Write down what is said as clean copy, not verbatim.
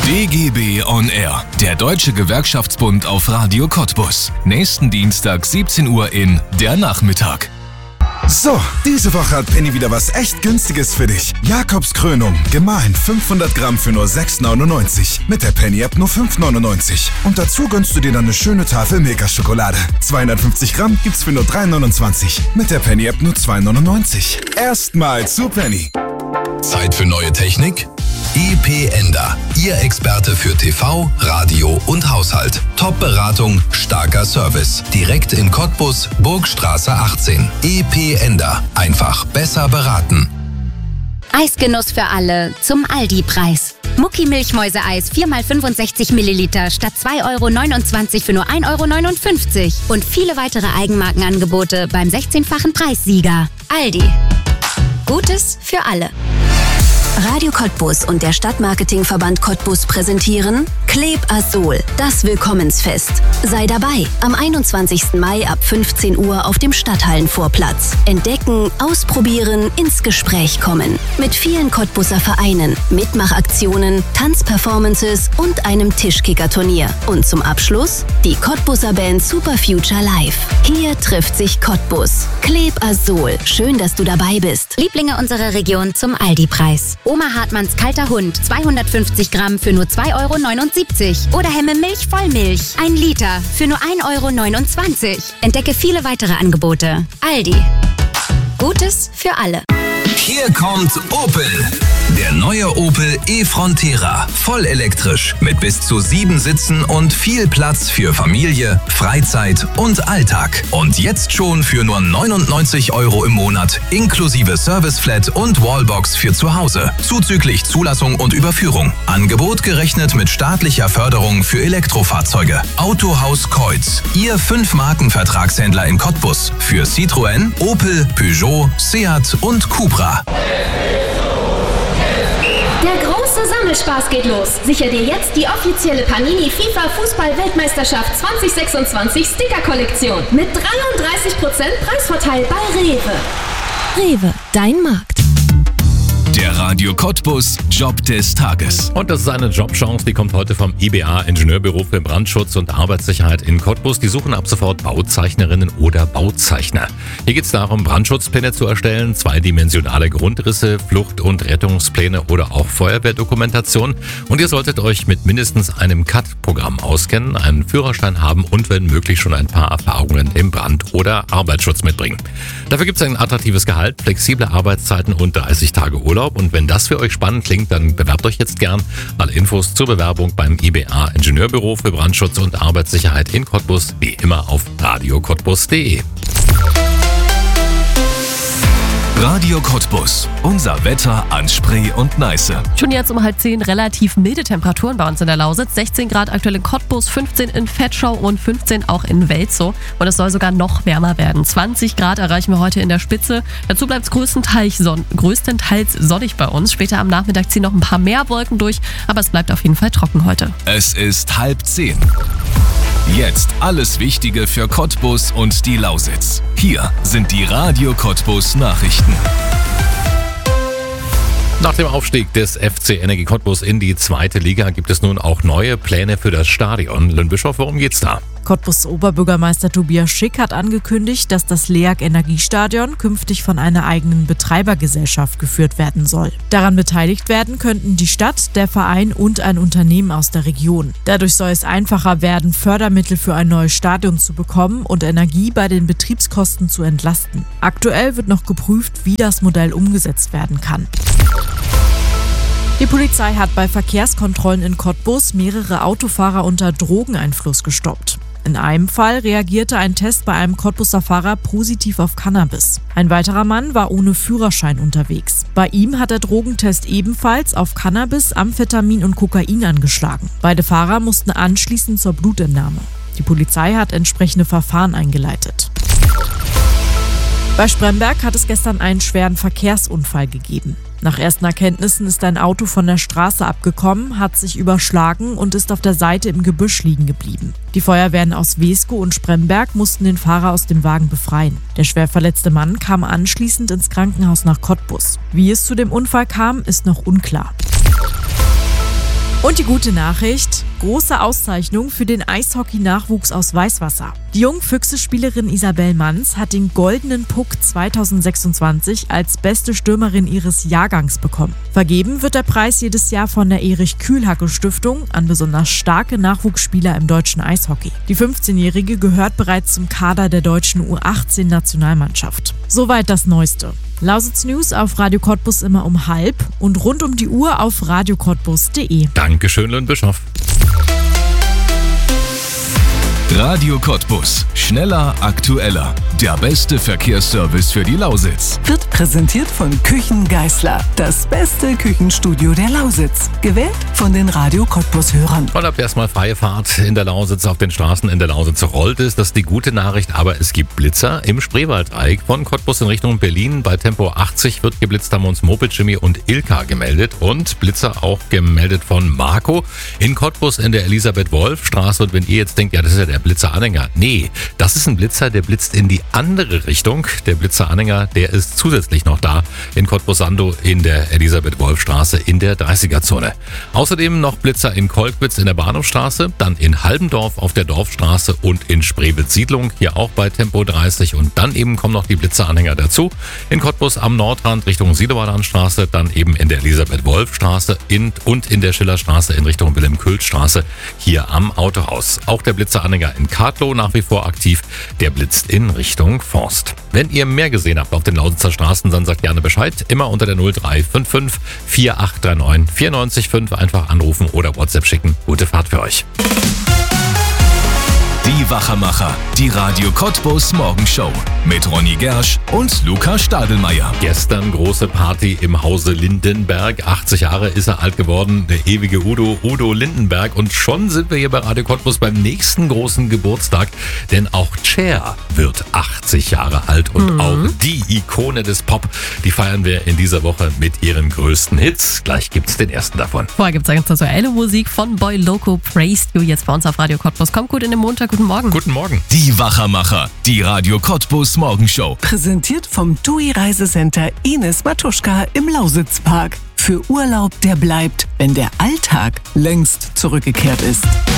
DGB on Air, der Deutsche Gewerkschaftsbund auf Radio Cottbus. Nächsten Dienstag 17 Uhr in Der Nachmittag. So, diese Woche hat Penny wieder was echt Günstiges für dich. Jakobskrönung, gemahlen 500 Gramm für nur 6,99. Mit der Penny-App nur 5,99. Und dazu gönnst du dir dann eine schöne Tafel Milka-Schokolade. 250 Gramm gibt's für nur 3,29. Mit der Penny-App nur 2,99. Erstmal zu Penny. Zeit für neue Technik? EP Ender, Ihr Experte für TV, Radio und Haushalt. Top-Beratung, starker Service. Direkt in Cottbus, Burgstraße 18. EP Ender, einfach besser beraten. Eisgenuss für alle zum Aldi-Preis. Mucki Milchmäuseeis 4x65 Milliliter statt 2,29 € für nur 1,59 € und viele weitere Eigenmarkenangebote beim 16-fachen Preissieger. Aldi. Gutes für alle. Radio Cottbus und der Stadtmarketingverband Cottbus präsentieren Kleb Azol, das Willkommensfest. Sei dabei am 21. Mai ab 15 Uhr auf dem Stadthallenvorplatz. Entdecken, ausprobieren, ins Gespräch kommen. Mit vielen Cottbuser Vereinen, Mitmachaktionen, Tanzperformances und einem Tischkicker-Turnier. Und zum Abschluss die Cottbuser Band Super Future Live. Hier trifft sich Cottbus. Kleb Azol, schön, dass du dabei bist. Lieblinge unserer Region zum Aldi-Preis. Oma Hartmanns kalter Hund, 250 Gramm für nur 2,79 € oder Hemme Milch Vollmilch, 1 Liter für nur 1,29 €. Entdecke viele weitere Angebote. Aldi. Gutes für alle. Hier kommt Opel. Der neue Opel e-Frontera. Voll elektrisch mit bis zu 7 Sitzen und viel Platz für Familie, Freizeit und Alltag. Und jetzt schon für nur 99 € im Monat inklusive Serviceflat und Wallbox für zu Hause. Zuzüglich Zulassung und Überführung. Angebot gerechnet mit staatlicher Förderung für Elektrofahrzeuge. Autohaus Kreuz. Ihr 5-Marken-Vertragshändler in Cottbus. Für Citroën, Opel, Peugeot, Seat und Cupra. Der große Sammelspaß geht los. Sicher dir jetzt die offizielle Panini FIFA Fußball-Weltmeisterschaft 2026 Sticker-Kollektion mit 33% Preisvorteil bei Rewe. Rewe, dein Markt. Der Radio Cottbus Job des Tages. Und das ist eine Jobchance, die kommt heute vom IBA Ingenieurbüro für Brandschutz und Arbeitssicherheit in Cottbus. Die suchen ab sofort Bauzeichnerinnen oder Bauzeichner. Hier geht es darum, Brandschutzpläne zu erstellen, zweidimensionale Grundrisse, Flucht- und Rettungspläne oder auch Feuerwehrdokumentation. Und ihr solltet euch mit mindestens einem CAD-Programm auskennen, einen Führerschein haben und wenn möglich schon ein paar Erfahrungen im Brand- oder Arbeitsschutz mitbringen. Dafür gibt es ein attraktives Gehalt, flexible Arbeitszeiten und 30 Tage Urlaub. Und wenn das für euch spannend klingt, dann bewerbt euch jetzt gern. Alle Infos zur Bewerbung beim IBA Ingenieurbüro für Brandschutz und Arbeitssicherheit in Cottbus wie immer auf radiocottbus.de. Radio Cottbus. Unser Wetter an Spree und Neiße. Schon jetzt um 9:30 relativ milde Temperaturen bei uns in der Lausitz. 16 Grad aktuell in Cottbus, 15 in Vetschau und 15 auch in Welzow. Und es soll sogar noch wärmer werden. 20 Grad erreichen wir heute in der Spitze. Dazu bleibt es größtenteils sonnig bei uns. Später am Nachmittag ziehen noch ein paar mehr Wolken durch. Aber es bleibt auf jeden Fall trocken heute. Es ist 9:30. Jetzt alles Wichtige für Cottbus und die Lausitz. Hier sind die Radio Cottbus Nachrichten. Nach dem Aufstieg des FC Energie Cottbus in die 2. Liga gibt es nun auch neue Pläne für das Stadion. Lynn Bischof, worum geht's da? Cottbus Oberbürgermeister Tobias Schick hat angekündigt, dass das LEAG Energiestadion künftig von einer eigenen Betreibergesellschaft geführt werden soll. Daran beteiligt werden könnten die Stadt, der Verein und ein Unternehmen aus der Region. Dadurch soll es einfacher werden, Fördermittel für ein neues Stadion zu bekommen und Energie bei den Betriebskosten zu entlasten. Aktuell wird noch geprüft, wie das Modell umgesetzt werden kann. Die Polizei hat bei Verkehrskontrollen in Cottbus mehrere Autofahrer unter Drogeneinfluss gestoppt. In einem Fall reagierte ein Test bei einem Cottbuser Fahrer positiv auf Cannabis. Ein weiterer Mann war ohne Führerschein unterwegs. Bei ihm hat der Drogentest ebenfalls auf Cannabis, Amphetamin und Kokain angeschlagen. Beide Fahrer mussten anschließend zur Blutentnahme. Die Polizei hat entsprechende Verfahren eingeleitet. Bei Spremberg hat es gestern einen schweren Verkehrsunfall gegeben. Nach ersten Erkenntnissen ist ein Auto von der Straße abgekommen, hat sich überschlagen und ist auf der Seite im Gebüsch liegen geblieben. Die Feuerwehren aus Weskow und Spremberg mussten den Fahrer aus dem Wagen befreien. Der schwer verletzte Mann kam anschließend ins Krankenhaus nach Cottbus. Wie es zu dem Unfall kam, ist noch unklar. Und die gute Nachricht, große Auszeichnung für den Eishockey-Nachwuchs aus Weißwasser. Die Jungfüchse-Spielerin Isabel Manns hat den Goldenen Puck 2026 als beste Stürmerin ihres Jahrgangs bekommen. Vergeben wird der Preis jedes Jahr von der Erich-Kühlhacke-Stiftung an besonders starke Nachwuchsspieler im deutschen Eishockey. Die 15-Jährige gehört bereits zum Kader der deutschen U18-Nationalmannschaft. Soweit das Neueste. Lausitz News auf Radio Cottbus immer um 12:30 und rund um die Uhr auf radiocottbus.de. Dankeschön, Lynn Bischoff. Radio Cottbus. Schneller, aktueller. Der beste Verkehrsservice für die Lausitz. Wird präsentiert von Küchen Geisler. Das beste Küchenstudio der Lausitz. Gewählt von den Radio Cottbus-Hörern. Und ab erstmal freie Fahrt in der Lausitz, auf den Straßen in der Lausitz rollt es. Das ist die gute Nachricht, aber es gibt Blitzer im Spreewalddreieck. Von Cottbus in Richtung Berlin bei Tempo 80 wird geblitzt, haben uns Moped Jimmy und Ilka gemeldet. Und Blitzer auch gemeldet von Marco in Cottbus in der Elisabeth-Wolf-Straße. Und wenn ihr jetzt denkt, ja, das ist ja der Blitzeranhänger. Nee, das ist ein Blitzer, der blitzt in die andere Richtung. Der Blitzeranhänger, der ist zusätzlich noch da in Cottbus-Sando in der Elisabeth-Wolf-Straße in der 30er-Zone. Außerdem noch Blitzer in Kolkwitz in der Bahnhofstraße, dann in Halbendorf auf der Dorfstraße und in Spreewitz-Siedlung, hier auch bei Tempo 30. Und dann eben kommen noch die Blitzeranhänger dazu. In Cottbus am Nordrand Richtung Siedewaldlandstraße, dann eben in der Elisabeth-Wolf-Straße und in der Schillerstraße in Richtung Wilhelm-Kühl-Straße hier am Autohaus. Auch der Blitzeranhänger in Kadlow nach wie vor aktiv, der blitzt in Richtung Forst. Wenn ihr mehr gesehen habt auf den Lausitzer Straßen, dann sagt gerne Bescheid. Immer unter der 0355 4839 94,5 einfach anrufen oder WhatsApp schicken. Gute Fahrt für euch. Die Wachermacher. Die Radio Cottbus Morgenshow. Mit Ronny Gersch und Luca Stadelmeier. Gestern große Party im Hause Lindenberg. 80 Jahre ist er alt geworden, der ewige Udo Lindenberg. Und schon sind wir hier bei Radio Cottbus beim nächsten großen Geburtstag. Denn auch Cher wird 80 Jahre alt. Und auch die Ikone des Pop, die feiern wir in dieser Woche mit ihren größten Hits. Gleich gibt's den ersten davon. Vorher gibt's ganz aktuelle Musik von Boy Loco, Praised You, jetzt bei uns auf Radio Cottbus. Kommt gut in den Montag. Guten Morgen. Guten Morgen. Die Wachermacher. Die Radio Cottbus Morgenshow. Präsentiert vom TUI Reisecenter Ines Matuschka im Lausitzpark. Für Urlaub, der bleibt, wenn der Alltag längst zurückgekehrt ist.